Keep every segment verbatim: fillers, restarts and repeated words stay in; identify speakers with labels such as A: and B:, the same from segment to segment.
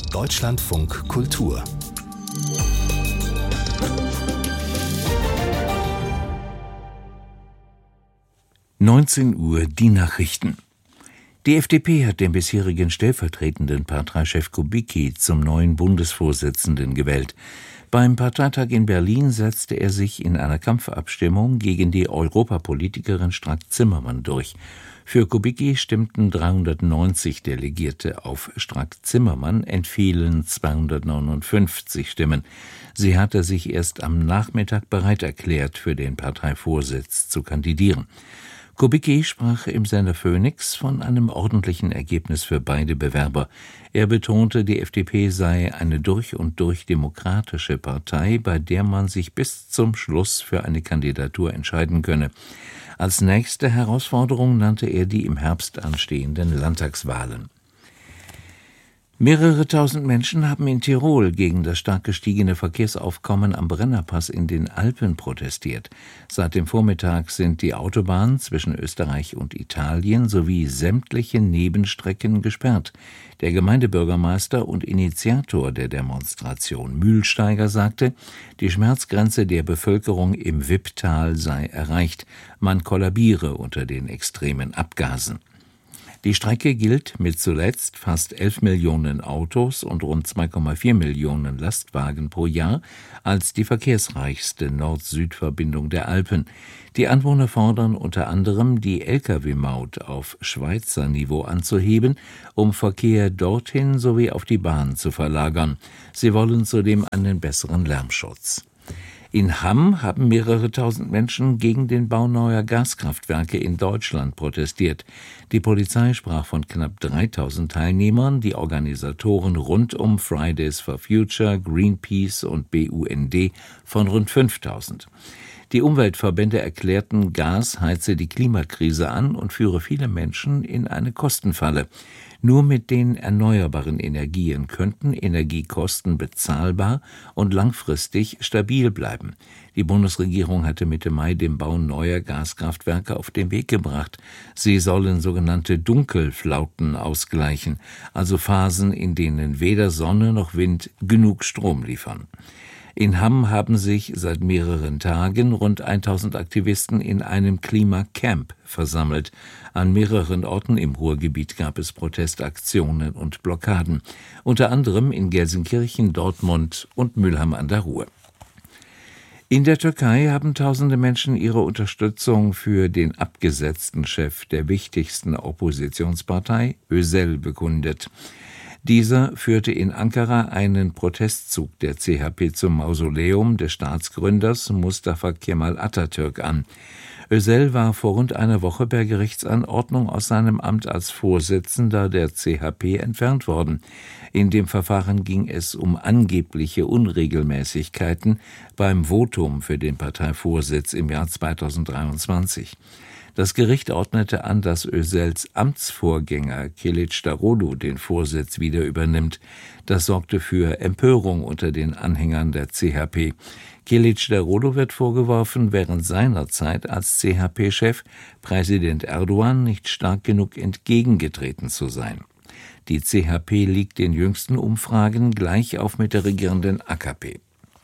A: Deutschlandfunk Kultur. neunzehn Uhr die Nachrichten. Die F D P hat den bisherigen stellvertretenden Parteichef Kubicki zum neuen Bundesvorsitzenden gewählt. Beim Parteitag in Berlin setzte er sich in einer Kampfabstimmung gegen die Europapolitikerin Strack-Zimmermann durch. Für Kubicki stimmten dreihundertneunzig Delegierte, auf Strack-Zimmermann entfielen zweihundertneunundfünfzig Stimmen. Sie hatte sich erst am Nachmittag bereit erklärt, für den Parteivorsitz zu kandidieren. Kubicki sprach im Sender Phoenix von einem ordentlichen Ergebnis für beide Bewerber. Er betonte, die F D P sei eine durch und durch demokratische Partei, bei der man sich bis zum Schluss für eine Kandidatur entscheiden könne. Als nächste Herausforderung nannte er die im Herbst anstehenden Landtagswahlen. Mehrere tausend Menschen haben in Tirol gegen das stark gestiegene Verkehrsaufkommen am Brennerpass in den Alpen protestiert. Seit dem Vormittag sind die Autobahnen zwischen Österreich und Italien sowie sämtliche Nebenstrecken gesperrt. Der Gemeindebürgermeister und Initiator der Demonstration Mühlsteiger sagte, die Schmerzgrenze der Bevölkerung im Wipptal sei erreicht. Man kollabiere unter den extremen Abgasen. Die Strecke gilt mit zuletzt fast elf Millionen Autos und rund zwei Komma vier Millionen Lastwagen pro Jahr als die verkehrsreichste Nord-Süd-Verbindung der Alpen. Die Anwohner fordern unter anderem, die L K W-Maut auf Schweizer Niveau anzuheben, um Verkehr dorthin sowie auf die Bahn zu verlagern. Sie wollen zudem einen besseren Lärmschutz. In Hamm haben mehrere tausend Menschen gegen den Bau neuer Gaskraftwerke in Deutschland protestiert. Die Polizei sprach von knapp dreitausend Teilnehmern, die Organisatoren rund um Fridays for Future, Greenpeace und B U N D von rund fünftausend. Die Umweltverbände erklärten, Gas heize die Klimakrise an und führe viele Menschen in eine Kostenfalle. Nur mit den erneuerbaren Energien könnten Energiekosten bezahlbar und langfristig stabil bleiben. Die Bundesregierung hatte Mitte Mai den Bau neuer Gaskraftwerke auf den Weg gebracht. Sie sollen sogenannte Dunkelflauten ausgleichen, also Phasen, in denen weder Sonne noch Wind genug Strom liefern. In Hamm haben sich seit mehreren Tagen rund tausend Aktivisten in einem Klimacamp versammelt. An mehreren Orten im Ruhrgebiet gab es Protestaktionen und Blockaden, unter anderem in Gelsenkirchen, Dortmund und Mülheim an der Ruhr. In der Türkei haben tausende Menschen ihre Unterstützung für den abgesetzten Chef der wichtigsten Oppositionspartei, Özel, bekundet. Dieser führte in Ankara einen Protestzug der C H P zum Mausoleum des Staatsgründers Mustafa Kemal Atatürk an. Özel war vor rund einer Woche per Gerichtsanordnung aus seinem Amt als Vorsitzender der C H P entfernt worden. In dem Verfahren ging es um angebliche Unregelmäßigkeiten beim Votum für den Parteivorsitz im Jahr zweitausenddreiundzwanzig. Das Gericht ordnete an, dass Özels Amtsvorgänger Kılıçdaroğlu den Vorsitz wieder übernimmt. Das sorgte für Empörung unter den Anhängern der C H P. Kılıçdaroğlu wird vorgeworfen, während seiner Zeit als C H P-Chef Präsident Erdogan nicht stark genug entgegengetreten zu sein. Die C H P liegt in jüngsten Umfragen gleich auf mit der regierenden A K P.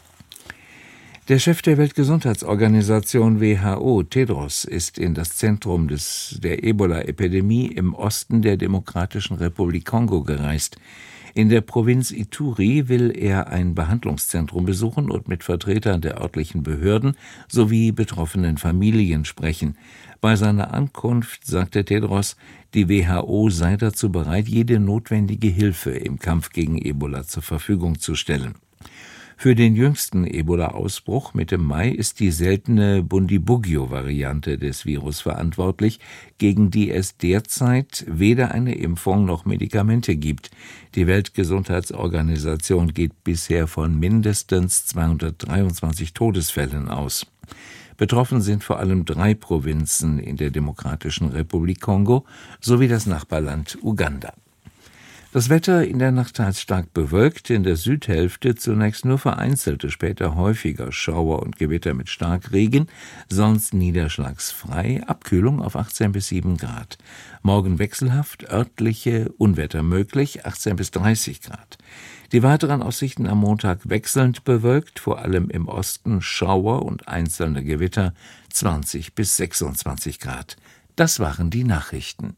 A: Der Chef der Weltgesundheitsorganisation W H O, Tedros, ist in das Zentrum des, der Ebola-Epidemie im Osten der Demokratischen Republik Kongo gereist. In der Provinz Ituri will er ein Behandlungszentrum besuchen und mit Vertretern der örtlichen Behörden sowie betroffenen Familien sprechen. Bei seiner Ankunft sagte Tedros, die W H O sei dazu bereit, jede notwendige Hilfe im Kampf gegen Ebola zur Verfügung zu stellen. Für den jüngsten Ebola-Ausbruch Mitte Mai ist die seltene Bundibugyo-Variante des Virus verantwortlich, gegen die es derzeit weder eine Impfung noch Medikamente gibt. Die Weltgesundheitsorganisation geht bisher von mindestens zweihundertdreiundzwanzig Todesfällen aus. Betroffen sind vor allem drei Provinzen in der Demokratischen Republik Kongo sowie das Nachbarland Uganda. Das Wetter in der Nacht teils stark bewölkt, in der Südhälfte zunächst nur vereinzelte, später häufiger Schauer und Gewitter mit Starkregen, sonst niederschlagsfrei, Abkühlung auf achtzehn bis sieben Grad. Morgen wechselhaft, örtliche Unwetter möglich, achtzehn bis dreißig Grad. Die weiteren Aussichten am Montag wechselnd bewölkt, vor allem im Osten Schauer und einzelne Gewitter, zwanzig bis sechsundzwanzig Grad. Das waren die Nachrichten.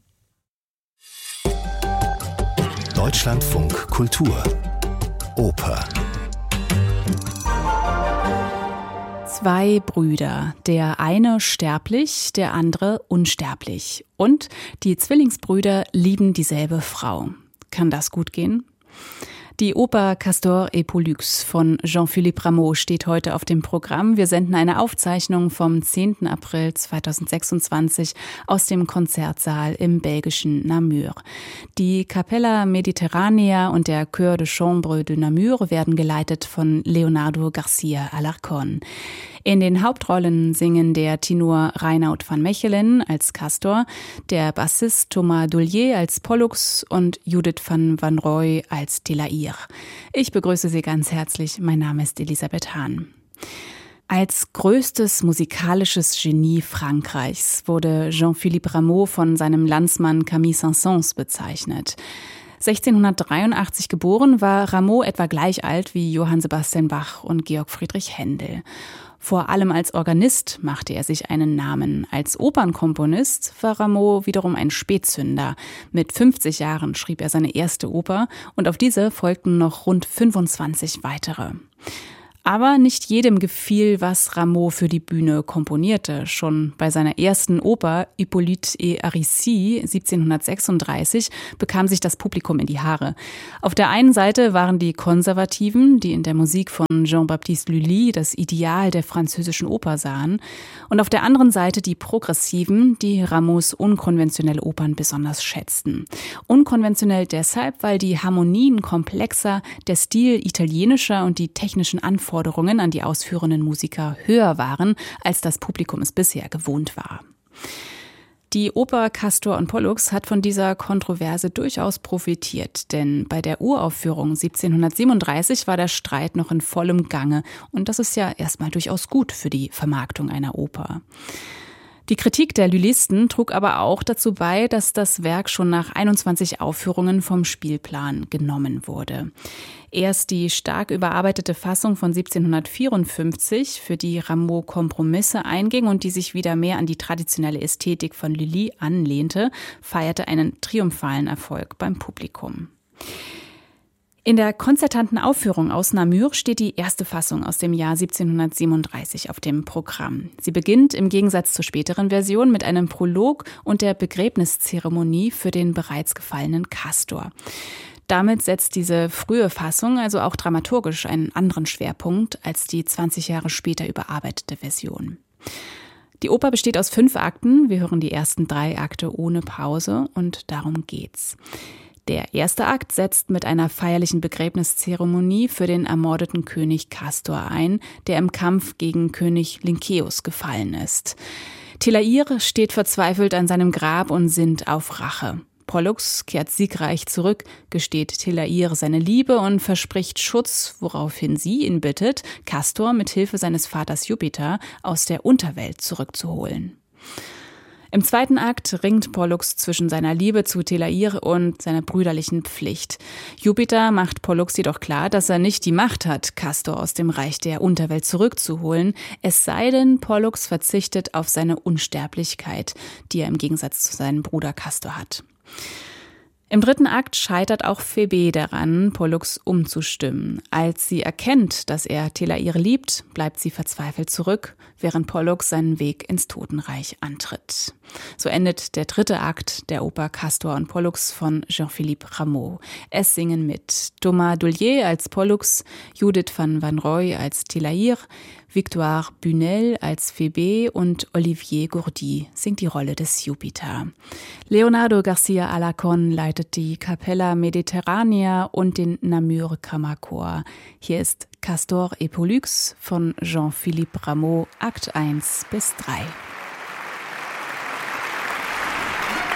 B: Deutschlandfunk Kultur Oper.
C: Zwei Brüder, der eine sterblich, der andere unsterblich. Und die Zwillingsbrüder lieben dieselbe Frau. Kann das gut gehen? Die Oper Castor et Pollux von Jean-Philippe Rameau steht heute auf dem Programm. Wir senden eine Aufzeichnung vom zehnten April zweitausendsechsundzwanzig aus dem Konzertsaal im belgischen Namur. Die Capella Mediterranea und der Chœur de Chambre de Namur werden geleitet von Leonardo Garcia Alarcón. In den Hauptrollen singen der Tenor Reinoud van Mechelen als Castor, der Bassist Thomas Dullier als Pollux und Judith van Wanrooy als Telaïr. Ich begrüße Sie ganz herzlich. Mein Name ist Elisabeth Hahn. Als größtes musikalisches Genie Frankreichs wurde Jean-Philippe Rameau von seinem Landsmann Camille Saint-Saëns bezeichnet. sechzehnhundertdreiundachtzig geboren, war Rameau etwa gleich alt wie Johann Sebastian Bach und Georg Friedrich Händel. Vor allem als Organist machte er sich einen Namen. Als Opernkomponist war Rameau wiederum ein Spätzünder. Mit fünfzig Jahren schrieb er seine erste Oper und auf diese folgten noch rund fünfundzwanzig weitere. Aber nicht jedem gefiel, was Rameau für die Bühne komponierte. Schon bei seiner ersten Oper Hippolyte et Aricie siebzehnhundertsechsunddreißig bekam sich das Publikum in die Haare. Auf der einen Seite waren die Konservativen, die in der Musik von Jean-Baptiste Lully das Ideal der französischen Oper sahen, und auf der anderen Seite die Progressiven, die Rameaus unkonventionelle Opern besonders schätzten. Unkonventionell deshalb, weil die Harmonien komplexer, der Stil italienischer und die technischen Anforderungen an die ausführenden Musiker höher waren, als das Publikum es bisher gewohnt war. Die Oper Castor und Pollux hat von dieser Kontroverse durchaus profitiert, denn bei der Uraufführung siebzehnhundertsiebenunddreißig war der Streit noch in vollem Gange und das ist ja erstmal durchaus gut für die Vermarktung einer Oper. Die Kritik der Lullisten trug aber auch dazu bei, dass das Werk schon nach einundzwanzig Aufführungen vom Spielplan genommen wurde. Erst die stark überarbeitete Fassung von siebzehnhundertvierundfünfzig, für die Rameau Kompromisse einging und die sich wieder mehr an die traditionelle Ästhetik von Lully anlehnte, feierte einen triumphalen Erfolg beim Publikum. In der konzertanten Aufführung aus Namur steht die erste Fassung aus dem Jahr siebzehnhundertsiebenunddreißig auf dem Programm. Sie beginnt im Gegensatz zur späteren Version mit einem Prolog und der Begräbniszeremonie für den bereits gefallenen Castor. Damit setzt diese frühe Fassung also auch dramaturgisch einen anderen Schwerpunkt als die zwanzig Jahre später überarbeitete Version. Die Oper besteht aus fünf Akten. Wir hören die ersten drei Akte ohne Pause und darum geht's. Der erste Akt setzt mit einer feierlichen Begräbniszeremonie für den ermordeten König Castor ein, der im Kampf gegen König Lynceus gefallen ist. Telaïr steht verzweifelt an seinem Grab und sinnt auf Rache. Pollux kehrt siegreich zurück, gesteht Telaïr seine Liebe und verspricht Schutz, woraufhin sie ihn bittet, Castor mit Hilfe seines Vaters Jupiter aus der Unterwelt zurückzuholen. Im zweiten Akt ringt Pollux zwischen seiner Liebe zu Telaïr und seiner brüderlichen Pflicht. Jupiter macht Pollux jedoch klar, dass er nicht die Macht hat, Castor aus dem Reich der Unterwelt zurückzuholen, es sei denn, Pollux verzichtet auf seine Unsterblichkeit, die er im Gegensatz zu seinem Bruder Castor hat. Im dritten Akt scheitert auch Phoebe daran, Pollux umzustimmen. Als sie erkennt, dass er Telaïr liebt, bleibt sie verzweifelt zurück, während Pollux seinen Weg ins Totenreich antritt. So endet der dritte Akt der Oper Castor und Pollux von Jean-Philippe Rameau. Es singen mit Thomas Dullier als Pollux, Judith van Wanrooy als Telaïr, Victoire Bunel als Phoebe und Olivier Gourdy singt die Rolle des Jupiter. Leonardo Garcia Alarcón leitet die Capella Mediterranea und den Namur Kammerchor. Hier ist Castor et Pollux von Jean-Philippe Rameau, Akt eins bis drei.